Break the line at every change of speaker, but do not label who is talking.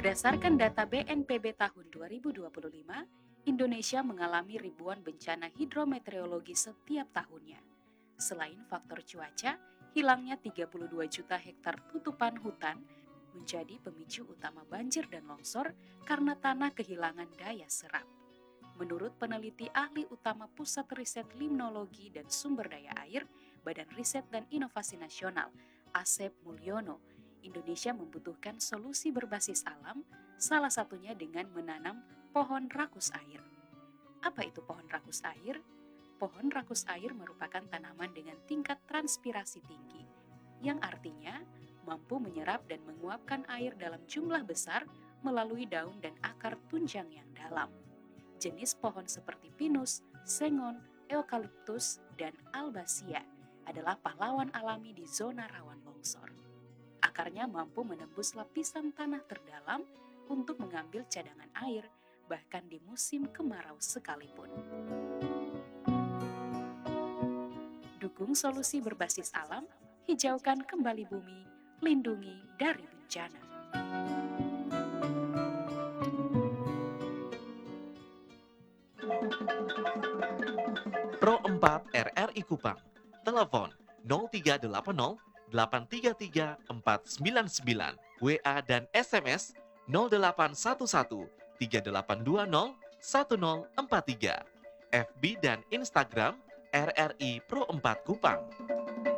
Berdasarkan data BNPB tahun 2025, Indonesia mengalami ribuan bencana hidrometeorologi setiap tahunnya. Selain faktor cuaca, hilangnya 32 juta hektar tutupan hutan menjadi pemicu utama banjir dan longsor karena tanah kehilangan daya serap. Menurut peneliti ahli utama Pusat Riset Limnologi dan Sumber Daya Air, Badan Riset dan Inovasi Nasional, Asep Mulyono, Indonesia membutuhkan solusi berbasis alam, salah satunya dengan menanam pohon rakus air. Apa itu pohon rakus air? Pohon rakus air merupakan tanaman dengan tingkat transpirasi tinggi, yang artinya mampu menyerap dan menguapkan air dalam jumlah besar melalui daun dan akar tunjang yang dalam. Jenis pohon seperti pinus, sengon, eukaliptus, dan albasia adalah pahlawan alami di zona rawan longsor. Akarnya mampu menembus lapisan tanah terdalam untuk mengambil cadangan air, bahkan di musim kemarau sekalipun. Dukung solusi berbasis alam, hijaukan kembali bumi, lindungi dari bencana.
Pro 4 RRI Kupang. Telepon 0380 833 499, WA dan SMS 0811 3820 1043, FB dan Instagram RRI Pro 4 Kupang.